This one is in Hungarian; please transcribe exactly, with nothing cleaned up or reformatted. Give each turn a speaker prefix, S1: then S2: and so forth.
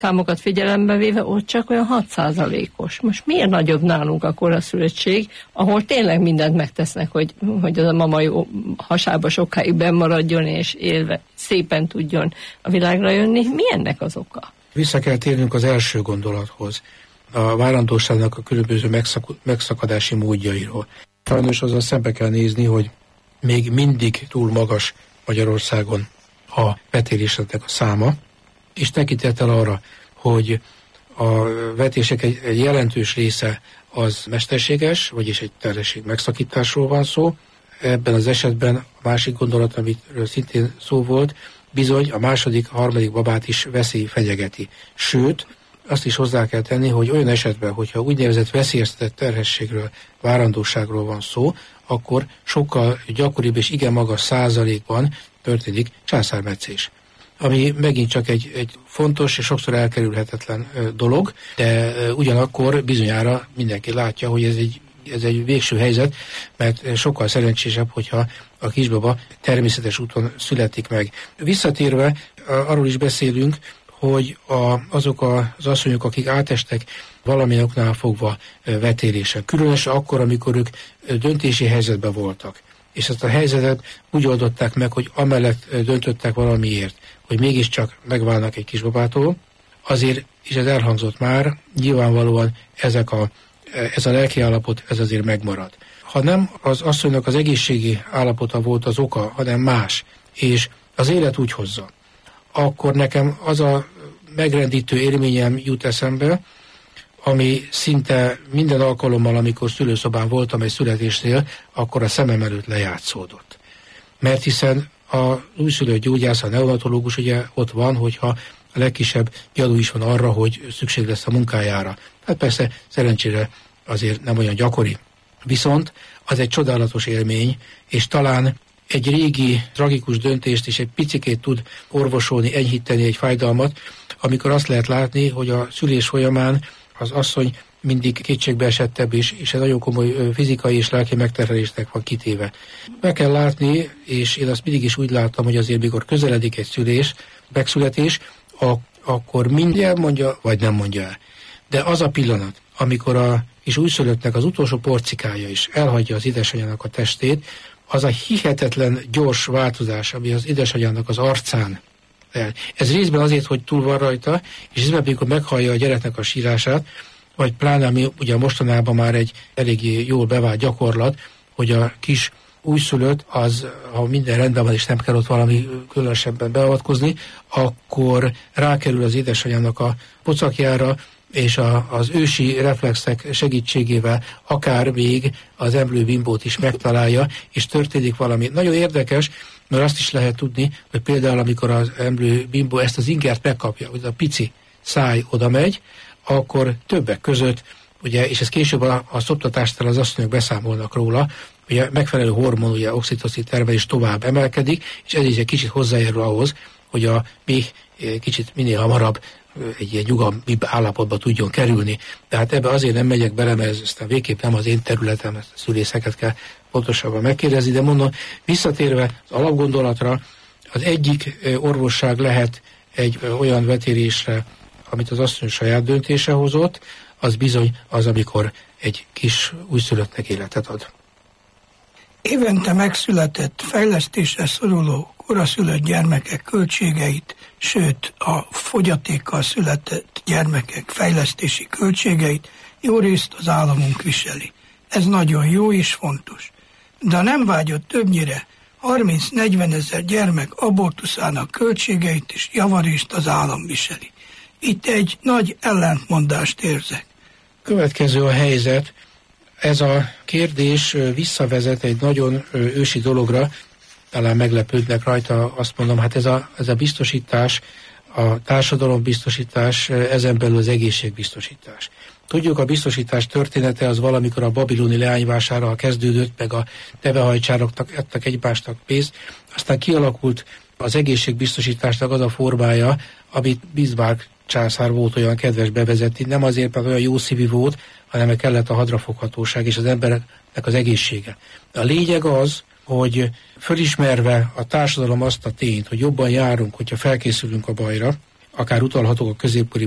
S1: számokat figyelembe véve ott csak olyan hat százalékos. Most miért nagyobb nálunk a koraszülöttség, ahol tényleg mindent megtesznek, hogy, hogy az a mama jó hasába sokáig benn maradjon, és élve szépen tudjon a világra jönni. Mi ennek az oka?
S2: Vissza kell térnünk az első gondolathoz, a várandóságnak a különböző megszak- megszakadási módjairól. Sajnos azzal szembe kell nézni, hogy még mindig túl magas Magyarországon a vetéléseknek a száma, és tekintettel arra, hogy a vetések egy, egy jelentős része az mesterséges, vagyis egy terhesség megszakításról van szó. Ebben az esetben a másik gondolat, amiről szintén szó volt, bizony a második, a harmadik babát is veszély fenyegeti. Sőt, azt is hozzá kell tenni, hogy olyan esetben, hogyha úgynevezett veszélyeztetett terhességről, várandóságról van szó, akkor sokkal gyakoribb és igen magas százalékban történik császármetszés. Ami megint csak egy, egy fontos és sokszor elkerülhetetlen dolog, de ugyanakkor bizonyára mindenki látja, hogy ez egy, ez egy végső helyzet, mert sokkal szerencsésebb, hogyha a kisbaba természetes úton születik meg. Visszatérve, arról is beszélünk, hogy a, azok az asszonyok, akik átestek valamilyen oknál fogva vetélésen, különösen akkor, amikor ők döntési helyzetben voltak, és ezt a helyzetet úgy oldották meg, hogy amellett döntöttek valamiért, hogy mégiscsak megválnak egy kisbabától, azért, és ez elhangzott már, nyilvánvalóan ezek a, ez a lelki állapot, ez azért megmarad. Ha nem az asszonynak az egészségi állapota volt az oka, hanem más, és az élet úgy hozza, akkor nekem az a megrendítő élményem jut eszembe, ami szinte minden alkalommal, amikor szülőszobán voltam egy születésnél, akkor a szemem előtt lejátszódott. Mert hiszen a újszülött gyógyász, a neonatológus ugye ott van, hogyha a legkisebb gyanú is van arra, hogy szükség lesz a munkájára. Hát persze szerencsére azért nem olyan gyakori. Viszont az egy csodálatos élmény, és talán egy régi, tragikus döntést is egy picikét tud orvosolni, enyhíteni egy fájdalmat, amikor azt lehet látni, hogy a szülés folyamán az asszony mindig kétségbe esettebb is, és egy nagyon komoly fizikai és lelki megterhelésnek van kitéve. Meg kell látni, és én azt mindig is úgy láttam, hogy azért mikor közeledik egy szülés, megszületés, a, akkor mindjárt mondja, vagy nem mondja el. De az a pillanat, amikor a kis újszülöttnek az utolsó porcikája is elhagyja az édesanyjának a testét, az a hihetetlen gyors változás, ami az édesanyjának az arcán el. Ez részben azért, hogy túl van rajta, és részben amikor meghallja a gyereknek a sírását, vagy pláne, ami ugye mostanában már egy eléggé jól bevált gyakorlat, hogy a kis újszülött, az, ha minden rendben van, és nem kell ott valami különösebben beavatkozni, akkor rákerül az édesanyjának a pocakjára, és a, az ősi reflexek segítségével akár még az emlőbimbót is megtalálja, és történik valami. Nagyon érdekes, mert azt is lehet tudni, hogy például amikor az emlőbimbó ezt az ingert megkapja, hogy a pici száj oda megy, akkor többek között, ugye, és ez később a, a szoptatásnál az asszonyok beszámolnak róla, hogy a megfelelő hormon, ugye oxitocin termelés tovább emelkedik, és ez is egy kicsit hozzájárul ahhoz, hogy a még kicsit minél hamarabb egy ilyen nyugalmibb állapotba tudjon kerülni. Tehát ebbe azért nem megyek bele, mert ez aztán végképp nem az én területem, ezt a szülészeket kell pontosabban megkérdezni, de mondom, visszatérve az alapgondolatra, az egyik orvosság lehet egy olyan vetélésre, amit az asszony saját döntése hozott, az bizony az, amikor egy kis újszülöttnek életet ad.
S3: Évente megszületett, fejlesztésre szoruló koraszülött gyermekek költségeit, sőt a fogyatékkal született gyermekek fejlesztési költségeit jó részt az államunk viseli. Ez nagyon jó és fontos. De a nem vágyott többnyire harminc-negyven ezer gyermek abortuszának költségeit is javarészt az állam viseli. Itt egy nagy ellentmondást érzek.
S2: Következő a helyzet. Ez a kérdés visszavezet egy nagyon ősi dologra, talán meglepődnek rajta, azt mondom, hát ez a, ez a biztosítás, a társadalombiztosítás, ezen belül az egészségbiztosítás. Tudjuk, a biztosítás története az valamikor a babiloni leányvásárral kezdődött, meg a tevehajcsároknak adtak egymásnak pénzt, aztán kialakult az egészségbiztosításnak az a formája, amit Bismarck császár volt olyan kedves bevezetni, nem azért, mert olyan jó szívű volt, hanem mert kellett a hadrafoghatóság és az embernek az egészsége. A lényeg az, hogy fölismerve a társadalom azt a tényt, hogy jobban járunk, hogyha felkészülünk a bajra, akár utalhatok a középkori